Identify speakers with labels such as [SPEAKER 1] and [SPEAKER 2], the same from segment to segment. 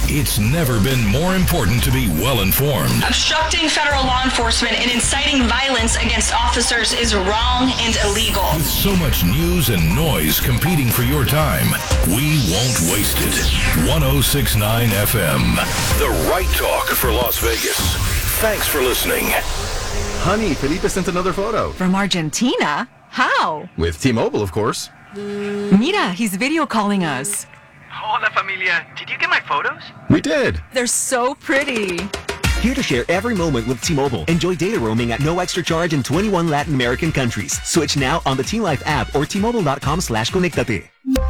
[SPEAKER 1] It's never been more important to be well-informed.
[SPEAKER 2] Obstructing federal law enforcement and inciting violence against officers is wrong and illegal.
[SPEAKER 1] With so much news and noise competing for your time, we won't waste it. 106.9 FM. The right talk for Las Vegas. Thanks for listening.
[SPEAKER 3] Honey, Felipe sent another photo.
[SPEAKER 4] From Argentina? How?
[SPEAKER 3] With T-Mobile, of course.
[SPEAKER 4] Mira, he's video calling us.
[SPEAKER 5] Hola, familia. Did you get my photos?
[SPEAKER 3] We did.
[SPEAKER 4] They're so pretty.
[SPEAKER 6] Here to share every moment with T-Mobile. Enjoy data roaming at no extra charge in 21 Latin American countries. Switch now on the T-Life app or T-Mobile.com/conectate.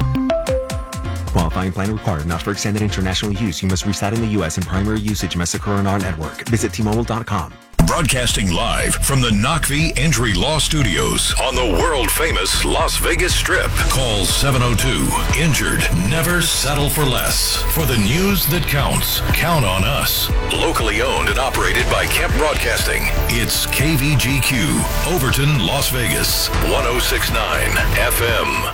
[SPEAKER 6] Qualifying plan required. Not for extended international use. You must reside in the U.S. and primary usage must occur on our network. Visit T-Mobile.com.
[SPEAKER 1] Broadcasting live from the Knockvie Injury Law Studios on the world-famous Las Vegas Strip. Call 702-INJURED. Never settle for less. For the news that counts, count on us. Locally owned and operated by Kemp Broadcasting. It's KVGQ, Overton, Las Vegas, 106.9 FM.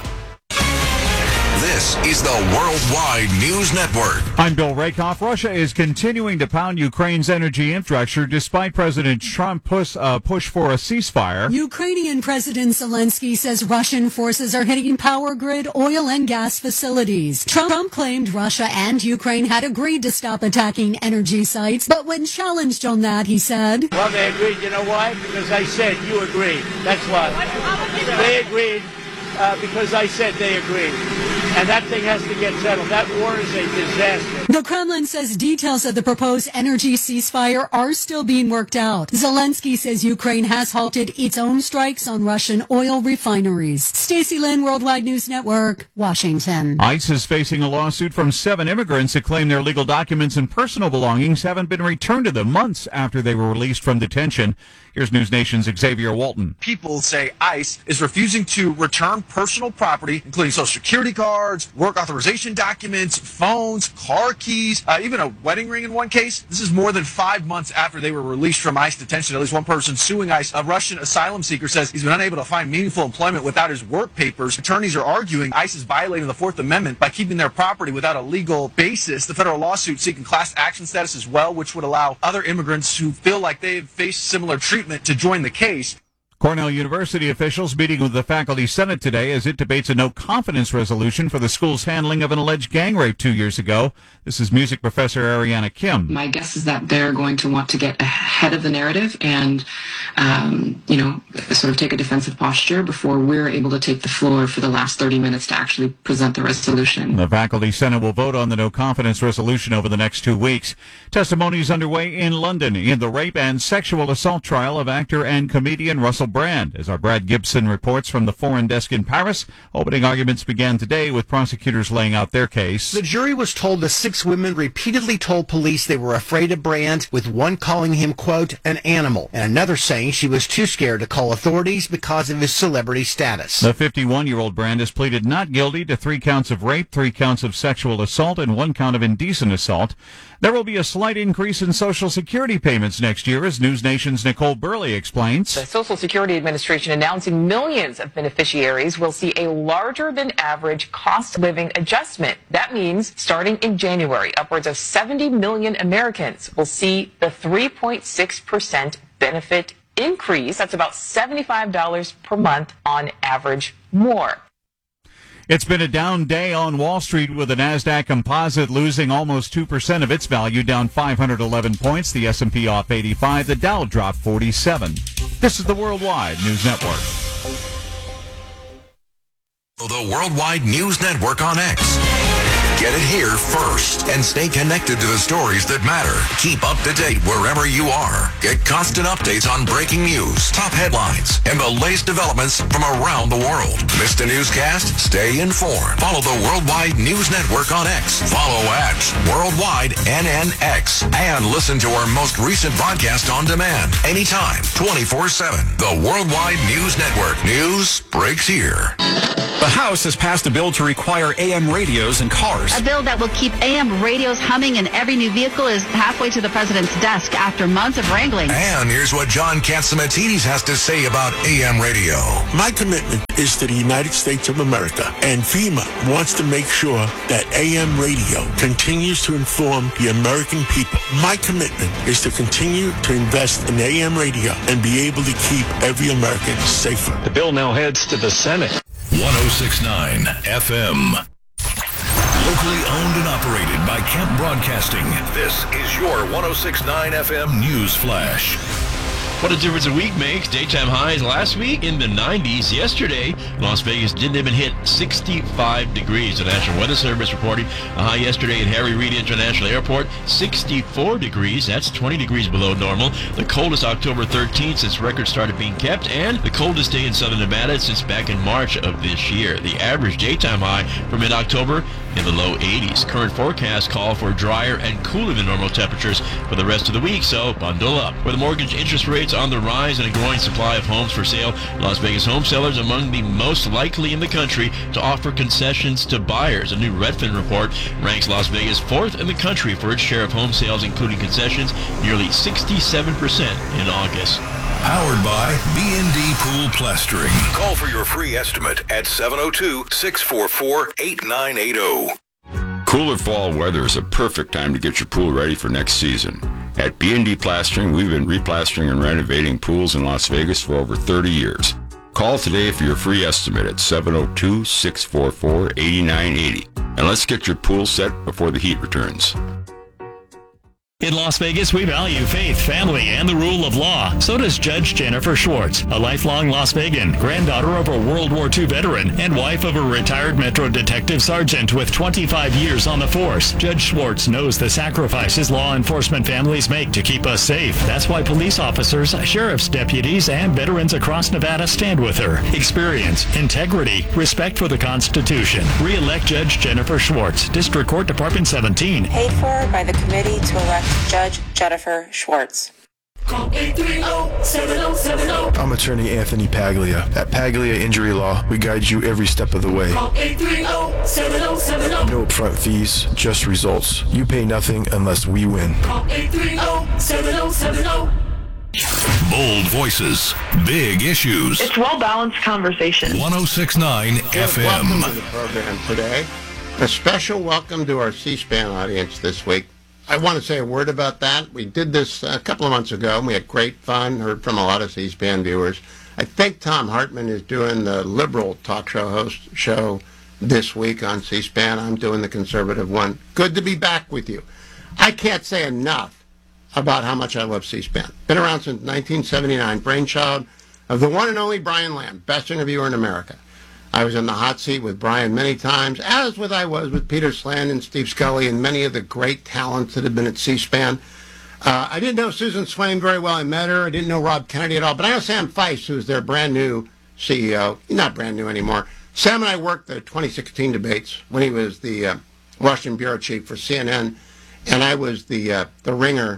[SPEAKER 7] This is the Worldwide News Network.
[SPEAKER 8] I'm Bill Rakoff. Russia is continuing to pound Ukraine's energy infrastructure despite President Trump's push for a ceasefire.
[SPEAKER 9] Ukrainian President Zelensky says Russian forces are hitting power grid, oil, and gas facilities. Trump claimed Russia and Ukraine had agreed to stop attacking energy sites, but when challenged on that, he said,
[SPEAKER 10] Well, they agreed. You know why? Because I said you agreed. That's why. They agreed because I said they agreed. And that thing has to get settled. That war is a disaster.
[SPEAKER 9] The Kremlin says details of the proposed energy ceasefire are still being worked out. Zelensky says Ukraine has halted its own strikes on Russian oil refineries. Stacey Lynn, Worldwide News Network, Washington.
[SPEAKER 8] ICE is facing a lawsuit from 7 immigrants that claim their legal documents and personal belongings haven't been returned to them months after they were released from detention. Here's News Nation's Xavier Walton.
[SPEAKER 11] People say ICE is refusing to return personal property, including Social Security cards, work authorization documents, phones, car keys, even a wedding ring in one case. This is more than 5 months after they were released from ICE detention. At least one person suing ICE, a Russian asylum seeker, says he's been unable to find meaningful employment without his work papers. Attorneys are arguing ICE is violating the Fourth Amendment by keeping their property without a legal basis. The federal lawsuit seeking class action status as well, which would allow other immigrants who feel like they've faced similar treatment to join the case.
[SPEAKER 8] Cornell University officials meeting with the faculty senate today as it debates a no-confidence resolution for the school's handling of an alleged gang rape 2 years ago. This is music professor Ariana Kim.
[SPEAKER 12] My guess is that they're going to want to get ahead of the narrative and, sort of take a defensive posture before we're able to take the floor for the last 30 minutes to actually present the resolution.
[SPEAKER 8] The faculty senate will vote on the no-confidence resolution over the next 2 weeks. Testimony is underway in London in the rape and sexual assault trial of actor and comedian Russell Brand. As our Brad Gibson reports from the Foreign Desk in Paris, opening arguments began today with prosecutors laying out their case.
[SPEAKER 13] The jury was told the 6 women repeatedly told police they were afraid of Brand, with one calling him, quote, an animal, and another saying she was too scared to call authorities because of his celebrity status.
[SPEAKER 8] The 51-year-old Brand has pleaded not guilty to 3 counts of rape, 3 counts of sexual assault, and 1 count of indecent assault. There will be a slight increase in Social Security payments next year, as News Nation's Nicole Burley explains.
[SPEAKER 14] The Social Security Administration announcing millions of beneficiaries will see a larger than average cost of living adjustment. That means starting in January, upwards of 70 million Americans will see the 3.6% benefit increase. That's about $75 per month on average more.
[SPEAKER 8] It's been a down day on Wall Street with the Nasdaq Composite losing almost 2% of its value, down 511 points. The S&P off 85. The Dow dropped 47. This is the Worldwide News Network.
[SPEAKER 7] The Worldwide News Network on X. Get it here first and stay connected to the stories that matter. Keep up to date wherever you are. Get constant updates on breaking news, top headlines, and the latest developments from around the world. Missed a newscast? Stay informed. Follow the Worldwide News Network on X. Follow at Worldwide NNX. And listen to our most recent broadcast on demand. Anytime, 24/7. The Worldwide News Network. News breaks here.
[SPEAKER 15] The House has passed a bill to require AM radios in cars.
[SPEAKER 16] A bill that will keep AM radios humming in every new vehicle is halfway to the president's desk after months of wrangling.
[SPEAKER 7] And here's what John Catsimatidis has to say about AM radio.
[SPEAKER 17] My commitment is to the United States of America, and FEMA wants to make sure that AM radio continues to inform the American people. My commitment is to continue to invest in AM radio and be able to keep every American safer.
[SPEAKER 18] The bill now heads to the Senate.
[SPEAKER 1] 106.9 FM. Locally owned and operated by Kemp Broadcasting. This is your 106.9 FM News Flash.
[SPEAKER 19] What a difference a week makes. Daytime highs last week in the 90s. Yesterday, Las Vegas didn't even hit 65 degrees. The National Weather Service reporting a high yesterday at Harry Reid International Airport, 64 degrees. That's 20 degrees below normal. The coldest October 13th since records started being kept, and the coldest day in southern Nevada since back in March of this year. The average daytime high for mid-October in the low 80s. Current forecasts call for drier and cooler than normal temperatures for the rest of the week, so bundle up. With mortgage interest rates on the rise and a growing supply of homes for sale, Las Vegas home sellers among the most likely in the country to offer concessions to buyers. A new Redfin report ranks Las Vegas fourth in the country for its share of home sales, including concessions, nearly 67% in August.
[SPEAKER 1] Powered by B&D Pool Plastering. Call for your free estimate at 702-644-8980.
[SPEAKER 20] Cooler fall weather is a perfect time to get your pool ready for next season. At B&D Plastering, we've been replastering and renovating pools in Las Vegas for over 30 years. Call today for your free estimate at 702-644-8980. And let's get your pool set before the heat returns.
[SPEAKER 21] In Las Vegas, we value faith, family, and the rule of law. So does Judge Jennifer Schwartz, a lifelong Las Vegan, granddaughter of a World War II veteran, and wife of a retired Metro Detective Sergeant with 25 years on the force. Judge Schwartz knows the sacrifices law enforcement families make to keep us safe. That's why police officers, sheriff's deputies, and veterans across Nevada stand with her. Experience, integrity, respect for the Constitution. Re-elect Judge Jennifer Schwartz, District Court Department 17.
[SPEAKER 22] Paid for by the committee to elect Judge Jennifer Schwartz.
[SPEAKER 23] Call 830-7070.
[SPEAKER 24] I'm attorney Anthony Paglia. At Paglia Injury Law, we guide you every step of the way.
[SPEAKER 23] Call 830-7070.
[SPEAKER 24] No upfront fees, just results. You pay nothing unless we win.
[SPEAKER 23] Call 830-7070.
[SPEAKER 1] Bold voices, big issues.
[SPEAKER 25] It's well-balanced conversation.
[SPEAKER 1] 106.9 FM.
[SPEAKER 26] Welcome to the program today. A special welcome to our C-SPAN audience this week. I want to say a word about that. We did this a couple of months ago, and we had great fun, heard from a lot of C-SPAN viewers. I think Tom Hartman is doing the liberal talk show this week on C-SPAN. I'm doing the conservative one. Good to be back with you. I can't say enough about how much I love C-SPAN. Been around since 1979, brainchild of the one and only Brian Lamb, best interviewer in America. I was in the hot seat with Brian many times, as I was with Peter Sland and Steve Scully and many of the great talents that have been at C-SPAN. I didn't know Susan Swain very well. I met her. I didn't know Rob Kennedy at all. But I know Sam Feist, who's their brand new CEO. He's not brand new anymore. Sam and I worked the 2016 debates when he was the Washington bureau chief for CNN, and I was the ringer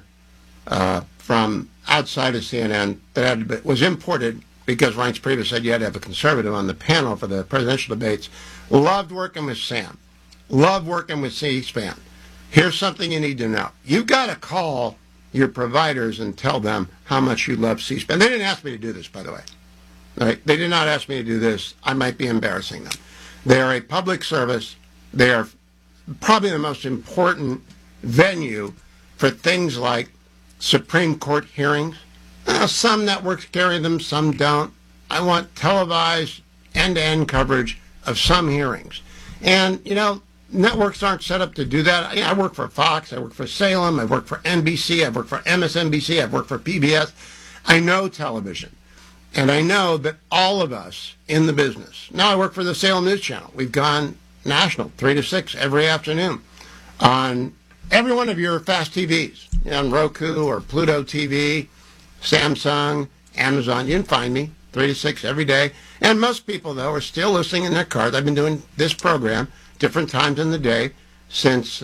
[SPEAKER 26] from outside of CNN that was imported because Reince Priebus said you had to have a conservative on the panel for the presidential debates. Loved working with Sam. Loved working with C-SPAN. Here's something you need to know. You've got to call your providers and tell them how much you love C-SPAN. They didn't ask me to do this, by the way. Right? They did not ask me to do this. I might be embarrassing them. They are a public service. They are probably the most important venue for things like Supreme Court hearings. Some networks carry them, some don't. I want televised end-to-end coverage of some hearings. And, networks aren't set up to do that. I work for Fox, I work for Salem, I work for NBC, I work for MSNBC, I work for PBS. I know television. And I know that all of us in the business, now I work for the Salem News Channel. We've gone national, 3 to 6 every afternoon on every one of your fast TVs, on Roku or Pluto TV, Samsung, Amazon. You can find me 3 to 6 every day. And most people, though, are still listening in their cars. I've been doing this program different times in the day since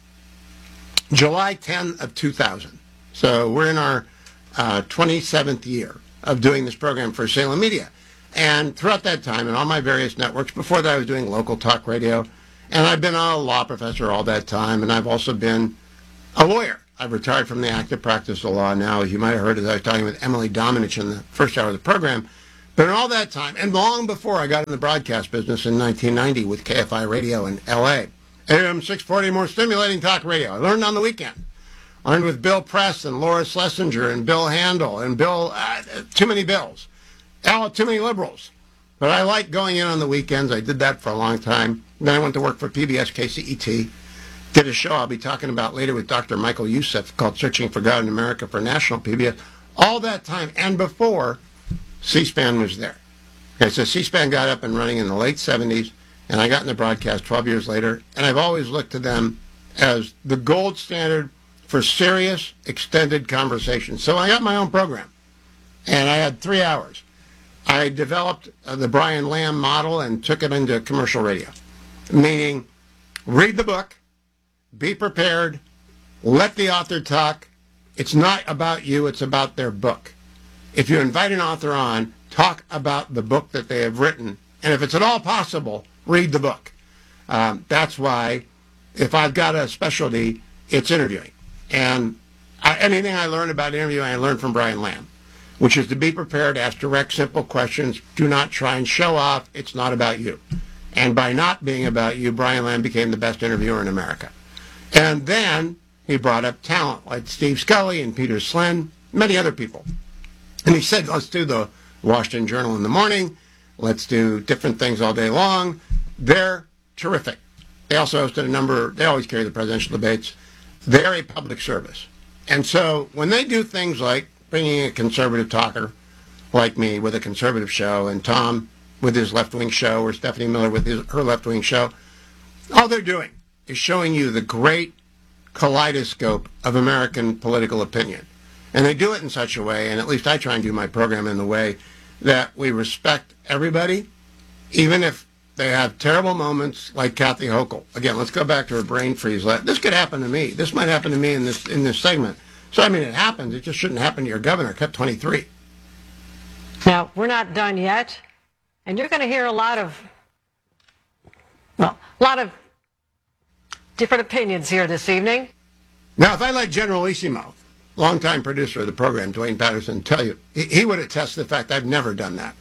[SPEAKER 26] July 10 of 2000. So we're in our 27th year of doing this program for Salem Media. And throughout that time, and on my various networks, before that I was doing local talk radio, and I've been a law professor all that time, and I've also been a lawyer. I've retired from the active practice of law now, as you might have heard as I was talking with Emily Dominich in the first hour of the program. But in all that time, and long before I got in the broadcast business in 1990 with KFI Radio in L.A., AM 640, more stimulating talk radio. I learned on the weekend. I learned with Bill Press and Laura Schlesinger and Bill Handel and too many Bills, too many liberals. But I like going in on the weekends. I did that for a long time. Then I went to work for PBS KCET. Did a show I'll be talking about later with Dr. Michael Youssef called Searching for God in America for National PBS. All that time and before, C-SPAN was there. Okay, so C-SPAN got up and running in the late 70s, and I got in the broadcast 12 years later, and I've always looked to them as the gold standard for serious, extended conversation. So I got my own program, and I had 3 hours. I developed the Brian Lamb model and took it into commercial radio, meaning read the book, be prepared, let the author talk. It's not about you, it's about their book. If you invite an author on, talk about the book that they have written, and if it's at all possible, read the book. That's why, if I've got a specialty, it's interviewing. And anything I learn about interviewing, I learned from Brian Lamb, which is to be prepared, ask direct, simple questions. Do not try and show off. It's not about you. And by not being about you, Brian Lamb became the best interviewer in America. And then he brought up talent like Steve Scully and Peter Slin, many other people. And he said, let's do the Washington Journal in the morning. Let's do different things all day long. They're terrific. They also hosted they always carry the presidential debates. They're a public service. And so when they do things like bringing a conservative talker like me with a conservative show, and Tom with his left-wing show, or Stephanie Miller with her left-wing show, all they're doing is showing you the great kaleidoscope of American political opinion. And they do it in such a way, and at least I try and do my program in the way, that we respect everybody, even if they have terrible moments like Kathy Hochul. Again, let's go back to her brain freeze. This could happen to me. This might happen to me in this segment. So, I mean, it happens. It just shouldn't happen to your governor. Cut 23.
[SPEAKER 2] Now, we're not done yet, and you're going to hear a lot of different opinions here this evening.
[SPEAKER 26] Now, if I let Generalissimo, longtime producer of the program, Dwayne Patterson, tell you, he would attest to the fact I've never done that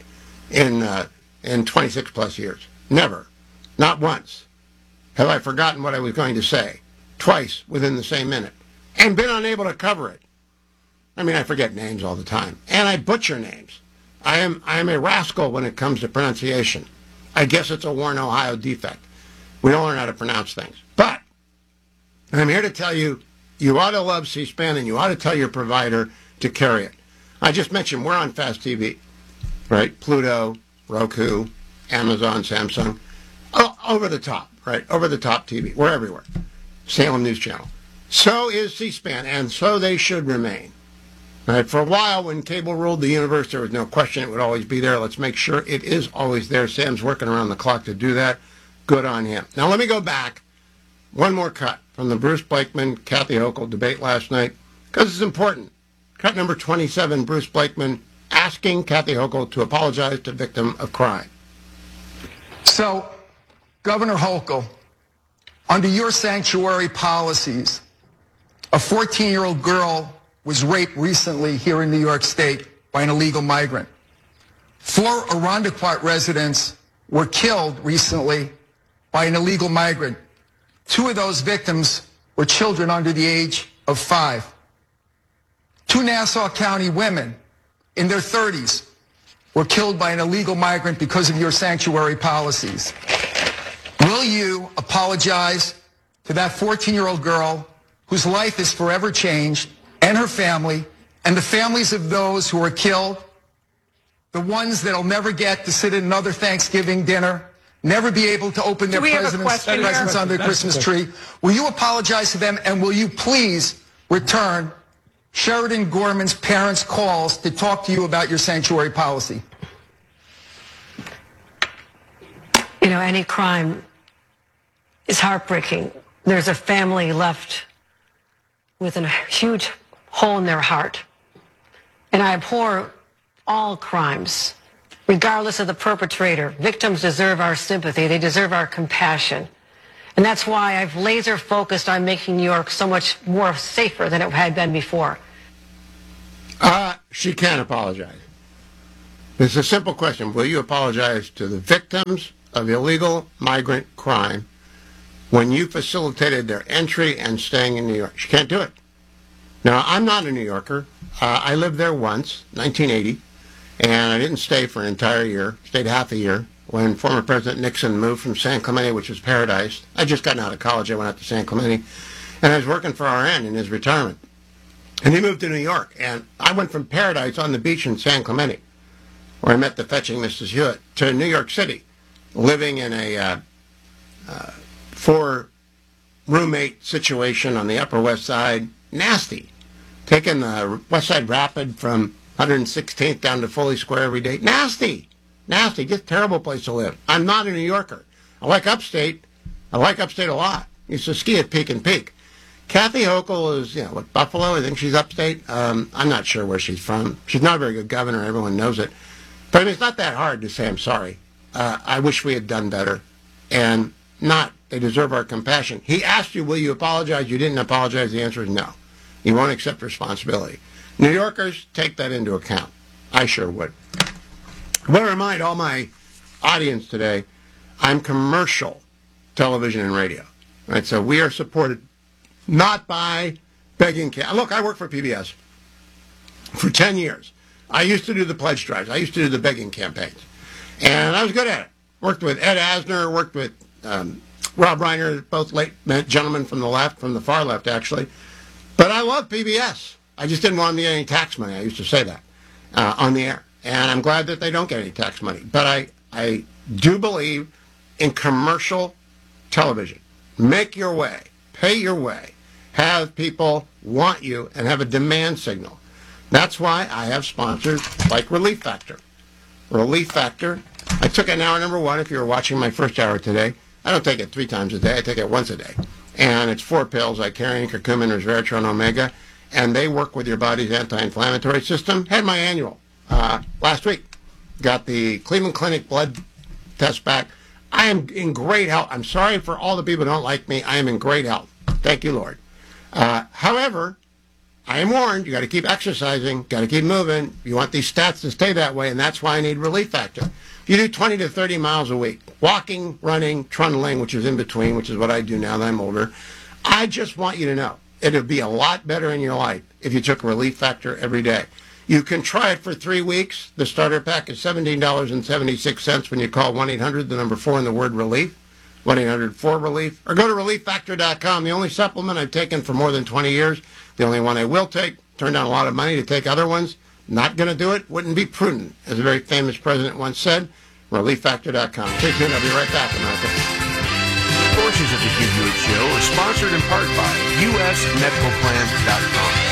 [SPEAKER 26] in 26 plus years. Never. Not once have I forgotten what I was going to say. Twice within the same minute. And been unable to cover it. I mean, I forget names all the time. And I butcher names. I am a rascal when it comes to pronunciation. I guess it's a Warren, Ohio defect. We don't learn how to pronounce things. But I'm here to tell you, you ought to love C-SPAN, and you ought to tell your provider to carry it. I just mentioned we're on Fast TV, right? Pluto, Roku, Amazon, Samsung, over the top, right? Over the top TV. We're everywhere. Salem News Channel. So is C-SPAN, and so they should remain. Right? For a while, when cable ruled the universe, there was no question it would always be there. Let's make sure it is always there. Sam's working around the clock to do that. Good on him. Now let me go back. One more cut from the Bruce Blakeman, Kathy Hochul debate last night, because it's important. Cut number 27, Bruce Blakeman asking Kathy Hochul to apologize to victim of crime.
[SPEAKER 3] So, Governor Hochul, under your sanctuary policies, a 14-year-old girl was raped recently here in New York State by an illegal migrant. 4 Irondequoit residents were killed recently by an illegal migrant. 2 of those victims were children under the age of 5. 2 Nassau County women in their 30s were killed by an illegal migrant because of your sanctuary policies. Will you apologize to that 14-year-old girl whose life is forever changed, and her family, and the families of those who were killed, the ones that'll never get to sit at another Thanksgiving dinner, never be able to open their presents under the Christmas tree? Will you apologize to them, and will you please return Sheridan Gorman's parents' calls to talk to you about your sanctuary policy?
[SPEAKER 2] You know, any crime is heartbreaking. There's a family left with a huge hole in their heart. And I abhor all crimes. regardless of the perpetrator. Victims deserve our sympathy. They deserve our compassion. And that's why I've laser focused on making New York so much more safer than it had been before.
[SPEAKER 26] She can't apologize. It's a simple question. Will you apologize to the victims of illegal migrant crime when you facilitated their entry and staying in New York? She can't do it. Now, I'm not a New Yorker. I lived there once, 1980, and I didn't stay for an entire year. Stayed half a year when former President Nixon moved from San Clemente, which was paradise. I just gotten out of college. I went out to San Clemente, and I was working for RN in his retirement. And he moved to New York, and I went from paradise on the beach in San Clemente, where I met the fetching Mrs. Hewitt, to New York City, living in a four-roommate situation on the Upper West Side. Nasty. Taking the West Side Rapid from 116th down to Foley Square every day. Nasty. Nasty. Just terrible place to live. I'm not a New Yorker. I like upstate. I like upstate a lot. Used to ski at Peak and Peak. Kathy Hochul is, Buffalo. I think she's upstate. I'm not sure where she's from. She's not a very good governor. Everyone knows it. But I mean, it's not that hard to say I'm sorry. I wish we had done better. And they deserve our compassion. He asked you, will you apologize? You didn't apologize. The answer is no. You won't accept responsibility. New Yorkers, take that into account. I sure would. I want to remind all my audience today, I'm commercial television and radio. Right? So we are supported not by begging campaigns. Look, I worked for PBS for 10 years. I used to do the pledge drives. I used to do the begging campaigns. And I was good at it. Worked with Ed Asner, worked with Rob Reiner, both late gentlemen from the left, from the far left, actually. But I love PBS. I just didn't want them to get any tax money. I used to say that on the air. And I'm glad that they don't get any tax money. But I do believe in commercial television. Make your way. Pay your way. Have people want you and have a demand signal. That's why I have sponsors like Relief Factor. Relief Factor. I took it in hour number 1 if you were watching my first hour today. I don't take it 3 times a day. I take it once a day. And it's 4 pills, Icarian, curcumin, resveratrol, omega. And they work with your body's anti-inflammatory system. Had my annual last week. Got the Cleveland Clinic blood test back. I am in great health. I'm sorry for all the people who don't like me. I am in great health. Thank you, Lord. However, I am warned, you got to keep exercising, got to keep moving. You want these stats to stay that way, and that's why I need Relief Factor. You do 20 to 30 miles a week, walking, running, trundling, which is in between, which is what I do now that I'm older. I just want you to know, it would be a lot better in your life if you took Relief Factor every day. You can try it for 3 weeks. The starter pack is $17.76 when you call 1-800, the number 4 and the word relief, 1-800-4RELIEF, or go to relieffactor.com. The only supplement I've taken for more than 20 years, the only one I will take, turned down a lot of money to take other ones. Not going to do it, wouldn't be prudent. As a very famous president once said, relieffactor.com. Stay tuned, I'll be right back, America.
[SPEAKER 4] Portions of the Hugh Hewitt Show are sponsored in part by usmedicalplan.com.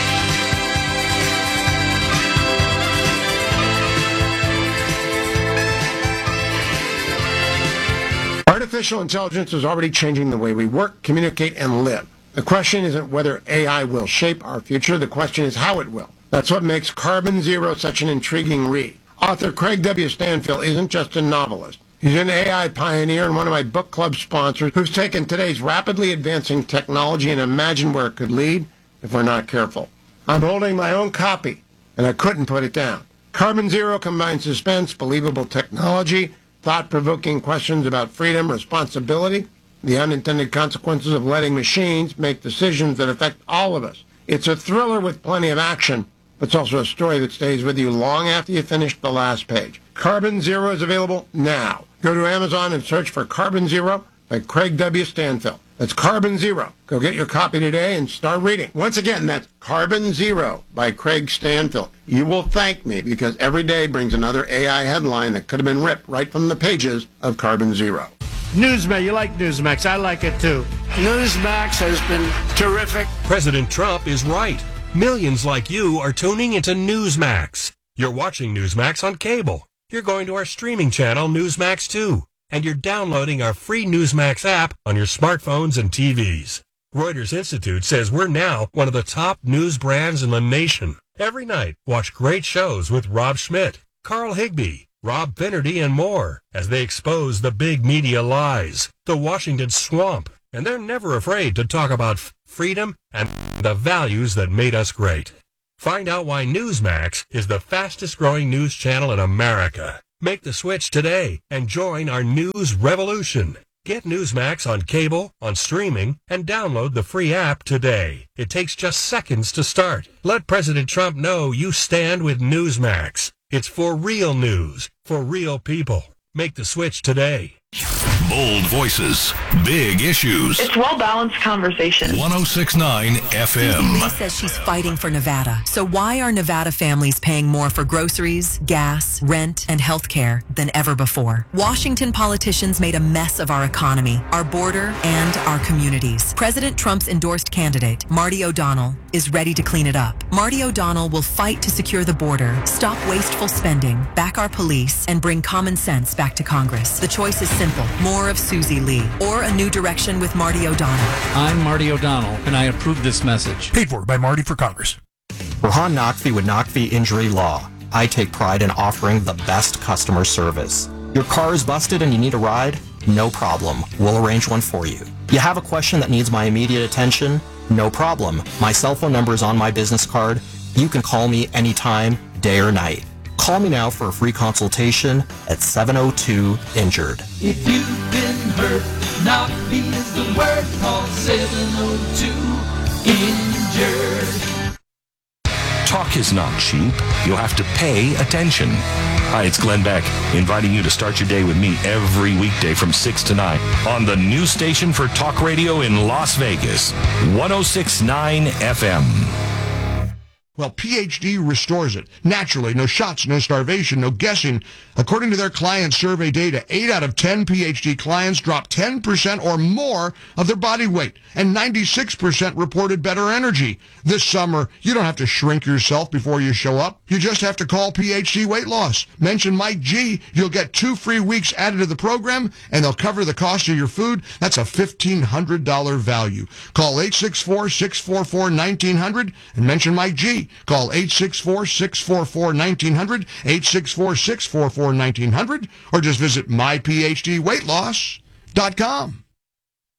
[SPEAKER 26] Artificial intelligence is already changing the way we work, communicate, and live. The question isn't whether AI will shape our future. The question is how it will. That's what makes Carbon Zero such an intriguing read. Author Craig W. Stanfield isn't just a novelist. He's an AI pioneer and one of my book club sponsors who's taken today's rapidly advancing technology and imagined where it could lead if we're not careful. I'm holding my own copy, and I couldn't put it down. Carbon Zero combines suspense, believable technology, thought-provoking questions about freedom, responsibility, the unintended consequences of letting machines make decisions that affect all of us. It's a thriller with plenty of action, but it's also a story that stays with you long after you finish the last page. Carbon Zero is available now. Go to Amazon and search for Carbon Zero by Craig W. Stanfield. That's Carbon Zero. Go get your copy today and start reading. Once again, that's Carbon Zero by Craig Stanfield. You will thank me because every day brings another AI headline that could have been ripped right from the pages of Carbon Zero.
[SPEAKER 5] Newsmax, you like Newsmax. I like it too. Newsmax has been terrific.
[SPEAKER 6] President Trump is right. Millions like you are tuning into Newsmax. You're watching Newsmax on cable. You're going to our streaming channel, Newsmax 2. And you're downloading our free Newsmax app on your smartphones and TVs. Reuters Institute says we're now one of the top news brands in the nation. Every night, watch great shows with Rob Schmidt, Carl Higbie, Rob Finnerty, and more as they expose the big media lies, the Washington swamp, and they're never afraid to talk about freedom and the values that made us great. Find out why Newsmax is the fastest growing news channel in America. Make the switch today and join our news revolution. Get Newsmax on cable, on streaming, and download the free app today. It takes just seconds to start. Let President Trump know you stand with Newsmax. It's for real news, for real people. Make the switch today.
[SPEAKER 1] Bold voices, big issues.
[SPEAKER 25] It's well-balanced conversation.
[SPEAKER 1] 106.9 FM.
[SPEAKER 9] Lee says she's fighting for Nevada. So why are Nevada families paying more for groceries, gas, rent, and health care than ever before? Washington politicians made a mess of our economy, our border, and our communities. President Trump's endorsed candidate, Marty O'Donnell, is ready to clean it up. Marty O'Donnell will fight to secure the border, stop wasteful spending, back our police, and bring common sense back to Congress. The choice is simple. More of Susie Lee, or a new direction with Marty O'Donnell.
[SPEAKER 10] I'm Marty O'Donnell, and I approve this message.
[SPEAKER 11] Paid for by Marty for Congress.
[SPEAKER 12] Rahan Naqvi with Naqvi Injury Law. I take pride in offering the best customer service. Your car is busted and you need a ride? No problem. We'll arrange one for you. You have a question that needs my immediate attention? No problem. My cell phone number is on my business card. You can call me anytime, day or night. Call me now for a free consultation at 702-INJURED.
[SPEAKER 23] If you've been hurt, Naqvi is the word. Call 702-INJURED.
[SPEAKER 13] Talk is not cheap. You'll have to pay attention. Hi, it's Glenn Beck, inviting you to start your day with me every weekday from 6 to 9 on the new station for talk radio in Las Vegas, 106.9 FM.
[SPEAKER 14] Well, PhD restores it. Naturally, no shots, no starvation, no guessing. According to their client survey data, 8 out of 10 PhD clients dropped 10% or more of their body weight, and 96% reported better energy. This summer, you don't have to shrink yourself before you show up. You just have to call PhD Weight Loss. Mention Mike G. You'll get 2 free weeks added to the program, and they'll cover the cost of your food. That's a $1,500 value. Call 864-644-1900 and mention Mike G. Call 864-644-1900, 864-644-1900, or just visit myphdweightloss.com.